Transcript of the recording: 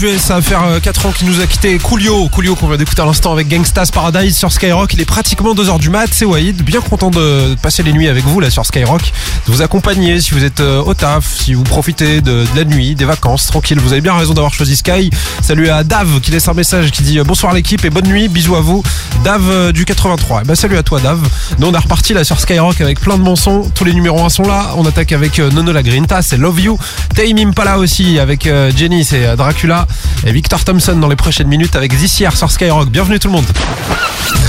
Ça va faire 4 ans qu'il nous a quitté. Coolio qu'on vient d'écouter à l'instant avec Gangsta's Paradise sur Skyrock. Il est pratiquement 2h du mat, c'est Wahid. Bien content de passer les nuits avec vous là sur Skyrock, de vous accompagner si vous êtes au taf, si vous profitez de la nuit, des vacances, tranquille. Vous avez bien raison d'avoir choisi Sky. Salut à Dave qui laisse un message qui dit bonsoir l'équipe et bonne nuit, bisous à vous. Dave du 83. Salut à toi Dave. Nous on est reparti là sur Skyrock avec plein de bons sons. Tous les numéros 1 sont là. On attaque avec Nono La Grinta, c'est Love You. Tame Impala aussi avec Jenny, c'est Dracula. Et Victor Thompson dans les prochaines minutes avec This Year sur Skyrock. Bienvenue tout le monde.